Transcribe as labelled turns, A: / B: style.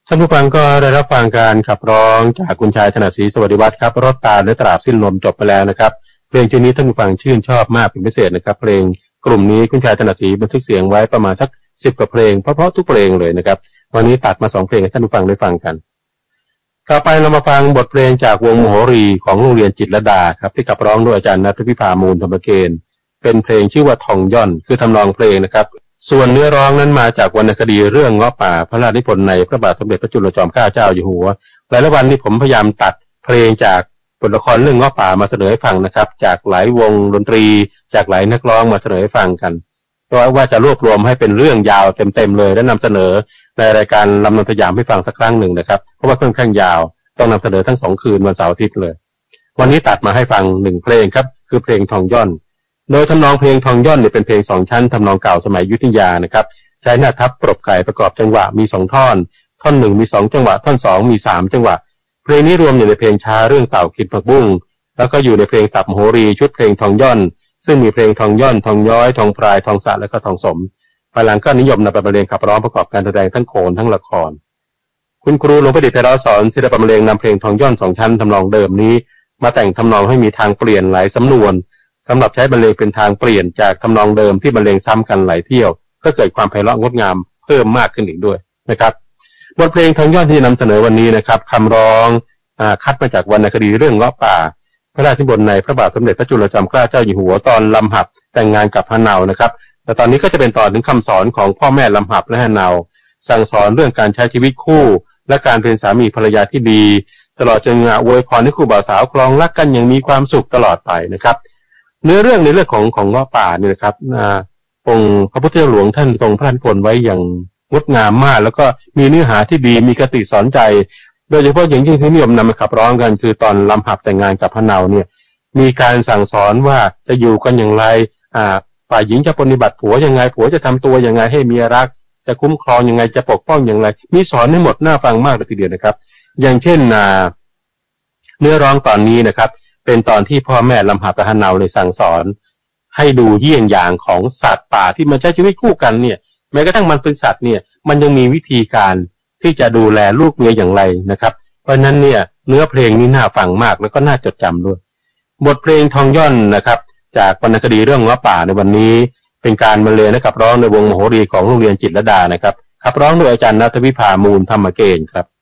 A: ท่านผู้ฟังก็ได้รับฟังการขับร้องจากคุณชายถนัดศรีสวัสดิวัฒน์ครับรถตาและตราบสิ้นลมจบไปแล้วนะครับเพลงชุดนี้ท่านผู้ฟังชื่นชอบมากเป็นพิเศษนะครับเพลงกลุ่มนี้คุณชายถนัดศรีบันทึกเสียงไว้ประมาณสัก10 กว่าเพลงเพราะทุกเพลงเลยนะครับวันนี้ตัดมา2 เพลงให้ท่านผู้ฟังได้ฟังกันต่อไปเรามาฟังบทเพลงจากวงมโหรีของโรงเรียนจิตรลดาครับที่ขับร้องโดยอาจารย์ณัฐวิภามูลธรรมเกณฑ์เป็นเพลงชื่อว่าทองย่อนคือทำนองเพลงนะครับส่วนเนื้อร้องนั้นมาจากวรรณคดีเรื่องเงาะป่าพระราชนิพนธ์ในพระบาทสมเด็จพระจุลจอมเกล้าเจ้าอยู่หัวหลายวันนี้ผมพยายามตัดเพลงจากบทละครเรื่องเงาะป่ามาเสนอให้ฟังนะครับจากหลายวงดนตรีจากหลายนักร้องมาเสนอให้ฟังกันเพราะว่าจะรวบรวมให้เป็นเรื่องยาวเต็มเลยและนำเสนอในรายการลำนำสยามให้ฟังสักครั้งหนึ่งนะครับเพราะว่าค่อนข้างยาวต้องนำเสนอทั้ง2 คืนวันเสาร์อาทิตย์เลยวันนี้ตัดมาให้ฟัง1 เพลงครับคือเพลงทองย่อนโดยทำนองเพลงทองย่อนเนี่ยเป็นเพลง2 ชั้นทำนองเก่าสมัยอยุธยานะครับใช้หน้าทับปรบไก่ประกอบจังหวะมี2 ท่อนท่อน1มี2 จังหวะท่อน2มี3 จังหวะเพลงนี้รวมอยู่ในเพลงช้าเรื่องเต่ากินผักบุ้งแล้วก็อยู่ในเพลงตับโหรีชุดเพลงทองย่อนซึ่งมีเพลงทองย่อนทองย้อยทองพรายทองสะและก็ทองสมภายหลังก็นิยมนำไปบรรเลงขับร้องประกอบการแสดงทั้งโขนทั้งละครคุณครูหลวงประดิษฐ์ไพเราะสอนศิลปบรรเลงนำเพลงทองย่อน2 ชั้นทำนองเดิมนี้มาแต่งทำนองให้มีทางเปลี่ยนหลายสำนวนสำหรับใช้บรรเลงเป็นทางเปลี่ยนจากทำนองเดิมที่บรรเลงซ้ำกันหลายเที่ยวก็เกิดความไพเราะงดงามเพิ่มมากขึ้นอีกด้วยนะครับบทเพลงทองย่อนที่นำเสนอวันนี้นะครับคำร้องคัดมาจากวรรณคดีเรื่องเงาะป่าพระราชนิพนธ์ในพระบาทสมเด็จพระจุลจอมเกล้าเจ้าอยู่หัวตอนลำหับแต่งงานกับฮะเนานะครับแต่ตอนนี้ก็จะเป็นตอนถึงคำสอนของพ่อแม่ลำหับและฮะเนาสั่งสอนเรื่องการใช้ชีวิตคู่และการเป็นสามีภรรยาที่ดีตลอดจนอวยพรให้คู่บ่าวสาวครองรักกันอย่างมีความสุขตลอดไปนะครับเนื้อเรื่องในเรื่องของเงาะป่าเนี่ยนะครับองค์พระพุทธเจ้าหลวงท่านทรงพระราชนิพนธ์ไว้อย่างงดงามมากแล้วก็มีเนื้อหาที่ดีมีคติสอนใจโดยเฉพาะอย่างยิ่งที่นิยมนำมาขับร้องกันคือตอนลำหับแต่งงานกับฮะเนาเนี่ยมีการสั่งสอนว่าจะอยู่กันอย่างไรฝ่ายหญิงจะปฏิบัติผัวยังไงผัวจะทำตัวยังไงให้เมียรักจะคุ้มครองยังไงจะปกป้องอย่างไรมีสอนให้หมดน่าฟังมากเลยทีเดียวนะครับอย่างเช่นเนื้อร้องตอนนี้นะครับเป็นตอนที่พ่อแม่ลำหับกับฮะเนาเลยสั่งสอนให้ดูเยี่ยงอย่างของสัตว์ป่าที่มันใช้ชีวิตคู่กันเนี่ยแม้กระทั่งมันเป็นสัตว์เนี่ยมันยังมีวิธีการที่จะดูแลลูกเมียอย่างไรนะครับเพราะนั้นเนี่ยเนื้อเพลงนี้น่าฟังมากแล้วก็น่าจดจำด้วยบทเพลงทองย่อนนะครับจากวรรณคดีเรื่องเงาะป่าในวันนี้เป็นการบรรเลงและขับร้องในวงมโหรีของโรงเรียนจิตรลดานะครับขับร้องโดยอาจารย์ณัฐวิภามูลธรรมเกณฑ์ครับ